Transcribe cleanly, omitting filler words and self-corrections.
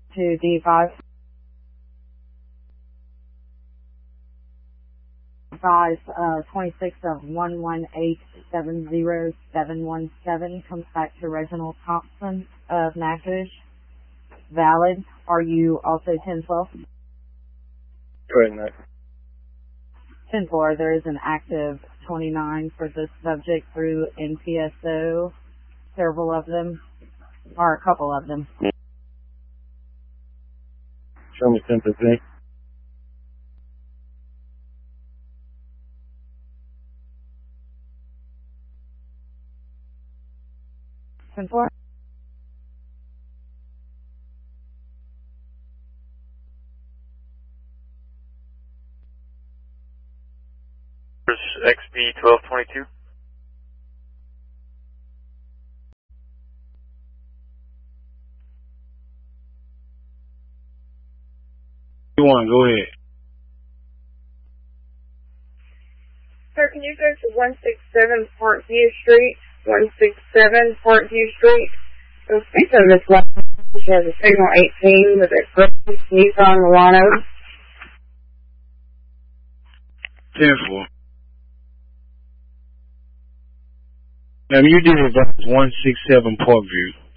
to D5. 26 of 11870-717 comes back to Reginald Thompson of Natchitoches. Valid. Are you also 10-12? Correct, Matt. 10-4, there is an active 29 for this subject through NPSO. Several of them, or a couple of them. Show me sympathy. Four. XB 1222. You want to go ahead. Sir, can you go to 167 Parkview Street? 167 Parkview Street. So speak of Miss Love. She has a signal 18 with a gray Nissan Murano. 10-4. Now you did advise 167 Parkview.